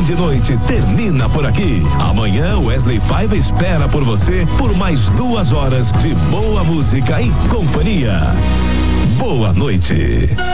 de noite termina por aqui. Amanhã Wesley Paiva espera por você por mais 2 horas de boa música e companhia. Boa noite.